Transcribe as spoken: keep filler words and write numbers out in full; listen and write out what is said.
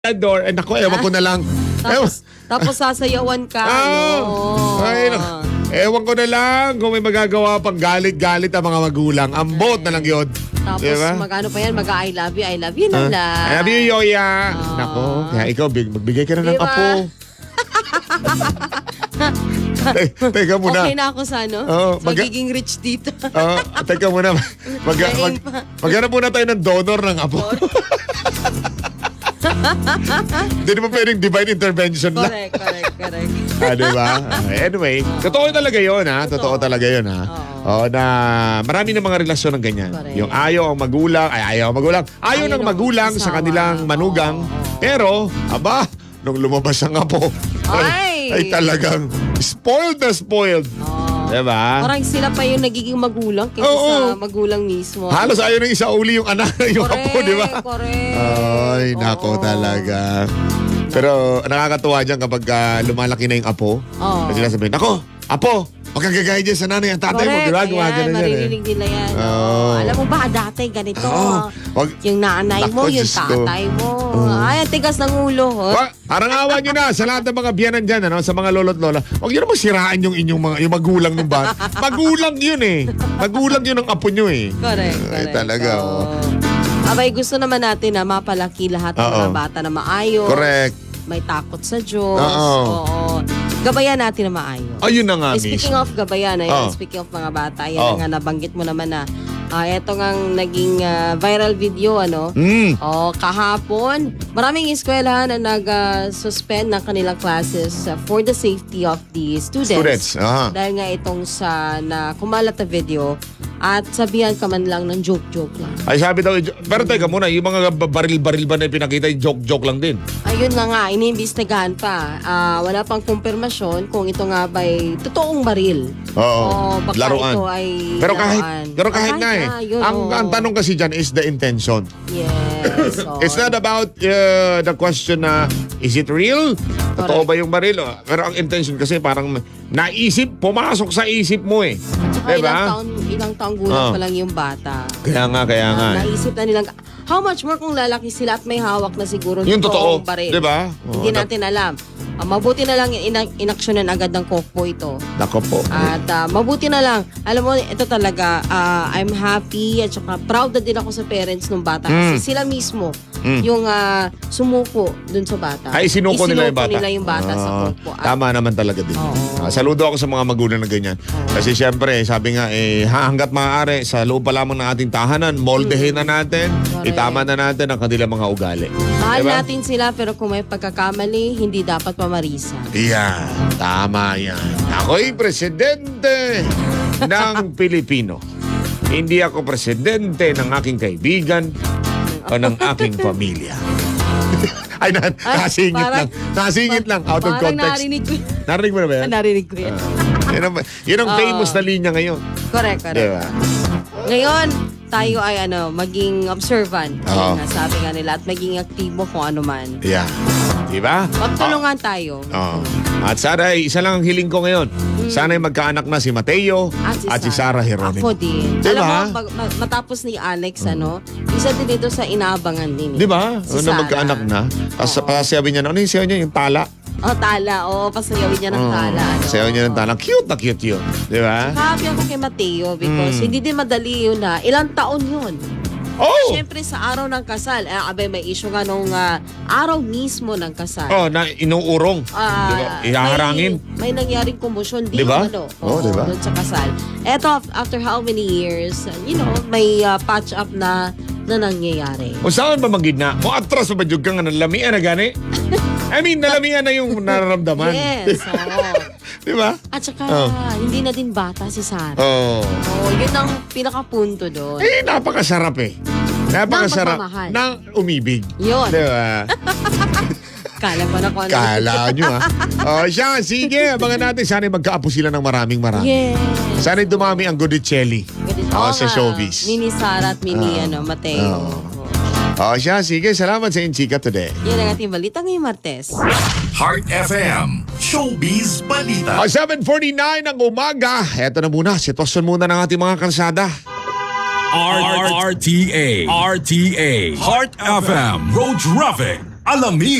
Door, eh naku, ewan ko na lang. Tapos, tapos sasayawan ka, Ah, ano? ay, naku. Ewan ko na lang kung may magagawa pang galit-galit ang mga magulang. Ambot na lang yun. Tapos Diba? mag-ano pa yan, mag-I love you, I love you na lang. I love you, Yoya. Ah. Nako, kaya ikaw, big, magbigay ka na ng Diba? apo. Te- teka muna. Okay na ako sa ano? Oo, sa mag- magiging rich dito. Oh, teka muna. Mag, mag, mag, maghanap muna tayo ng donor ng apo. Hindi naman pwedeng divine intervention lang. Correct, correct, correct. Ah, diba? Anyway, totoo talaga yun, ha? Totoo talaga yun, ha? Oo, na marami ng mga relasyon ng ganyan. Correct. Yung ayaw ang magulang, ay ayaw ang magulang, ayaw, Ayaw ng ng magulang sa asawa. kanilang manugang. Oo. Pero, aba, nung lumabas ang apo, Ay! ay talagang spoiled na spoiled. Oh. Diba? Parang sila pa yung nagiging magulang kaysa Oo. sa magulang mismo. Halos ayaw ng isa uli yung anak, yung Correct, apo, di ba? correct. Ay, nako Oo. talaga. Pero nakakatuwa dyan kapag ah, lumalaki na yung apo. Oo. Kasi sila sabihin, nako, apo, huwag kang gagaya dyan sa nanay ang tatay mo. Correct, Diba? Gumagano ayan, dyan eh. maririnig nila yan. Oo. Oh. Alam mo ba, dati ganito. Oo. Wag- Yung nanay Nako, mo, yung Diyos ko. tatay mo. Ay, ang tigas ng ulo. Oh. Wa- Parang awa nyo na sa lahat ng mga biyanan dyan, ano, sa mga lolo't lola. Huwag nyo naman siraan yung inyong mga, yung magulang ng bata. Magulang yun eh. Magulang yun ang apo nyo eh. Correct, Ay, correct. talaga, So, oh. abay, gusto naman natin na mapalaki lahat ng Oo. mga bata na maayos. Correct. May takot sa Diyos. Oo. Oo. Gabayan natin na maayos. Ayun na nga, Eh, Speaking miss. of gabayan, ayan, Oo. speaking of mga bata, yan Oo. na nga nabanggit mo naman na ah, eto ngang naging ah, viral video, ano? Mm. Oh, kahapon, maraming eskwelahan na nag-suspend ng kanilang classes uh, for the safety of the students. Students, aha. Dahil nga itong sa na kumalat na video at sabihan ka man lang ng joke-joke lang. Ay sabi daw, pero teka muna, yung mga baril-baril ba na pinakita, yung joke-joke lang din. Ayun na nga, iniimbestigahan pa. Ah, wala pang kumpirmasyon kung ito nga ba'y totoong baril. Oo. O baka Laruan. ito ay Pero kahit, laruan. pero kahit Ah, na eh. yun, ang, oo. ang tanong kasi dyan is the intention. Yes. oo. It's not about uh, the question na, is it real? Totoo Correct. ba yung baril? O, Pero ang intention kasi parang naisip, pumasok sa isip mo eh. Tsaka Diba? ilang taon, ilang taong gulang Oo. pa lang yung bata. Kaya nga, kaya nga. Ah, eh. naisip na nilang, how much more kung lalaki sila at may hawak na siguro Yung totoo, totoong baril. diba? Oo, Hindi na- natin alam. Ah, mabuti na lang inak- inaksyonan agad ng Kokpo ito. Nako po. At ah, mabuti na lang. Alam mo, ito talaga, ah, I'm happy at saka proud na din ako sa parents ng bata. Mm. Kasi sila mismo, Mm. yung ah, sumuko dun sa bata. Ay, sinuko nila yung bata. nila yung bata sa Ah, Kokpo. At Tama naman talaga din. Oo. Ah, saludo ako sa mga magulang na ganyan. Kasi syempre, sabi nga, eh, ha- hanggat maaari, sa loob pa lamang ng ating tahanan, moldehin na natin, Correct. itama na natin ang kanilang mga ugali. mahal Diba? natin sila pero kung may pagkakamali, hindi dapat pamarisa. Yan, tama yan. Ako'y presidente ng Pilipino. Hindi ako presidente ng aking kaibigan o ng aking pamilya. Ay, na, Ay, nasingit parang- lang. Nasingit lang, out of Parang context. narinig ko. Narinig mo na ba yan? narinig ko yan. Yun ang, yun ang Oo. famous na linya ngayon. Correct, correct. Diba? Ngayon, tayo ay ano, maging observant. Oo. Ayun nga, sabi nga nila, at maging aktibo kung ano man. Yeah. Diba? Magtulungan tayo. Oo. At sana, ay isa lang ang hiling ko ngayon. Sana ay magkaanak na si Mateo at si, Sarah Geronimo. Ako din. Diba? Alam mo, pag- ma- matapos ni Alex, ano, isa din dito sa inaabangan din. eh. Di ba? Si Ano, Sarah. magkaanak na. Tapos Oo. pasayabi niya na, ano yung sayaw niya? Yung tala. Oh, tala. Oo, pasayawin niya ng Oo. tala. Ano? Sayaw niya ng tala. Cute na cute yun. Di ba? Happy ako kay Mateo because Mm. hindi din madali yun na. Ilang taon yun. Oh! Siyempre sa araw ng kasal, eh, abay may issue nga nung ah, araw mismo ng kasal. Oh, na inuurong. Ah, Di ba? Ihaharangin. May, may nangyaring komosyon din, Di ba? ano, Oo, oo, di ba? doon sa kasal. Eto, after how many years, uh, you know, may uh, patch up na na nangyayari. O saan ba magigna? Mo atras pa ba jud ka nga nalamian na gani? I mean, nalamian na yung nararamdaman. Yes, oo. Di ba? At saka, Oh. hindi na din bata si Sarah. Oh. Oo, yun ang pinakapunto doon. Eh, napakasarap eh. Napakasarap Ng pagmamahal. ng umibig. Yun. Di ba? Kala ko na kung ano. Kala nyo ah. Oh, siya, sige. Abangan natin. Sana magkaapo sila ng maraming marami. Yes. Sana dumami ang Goodicelli. Oo Oh, sa nga. showbiz. Mini Sarah at mini Ah. ano, Mateo. Oo. Oh, siya, sige. Salamat sa Inchika today. Yan ang ating balita ngayong Martes. Heart F M, Showbiz Balita. Oh, seven forty-nine ng umaga. Eto na muna. Sitwasyon muna ng ating mga kalsada. R R T A R T A Heart F M Road Traffic Alamin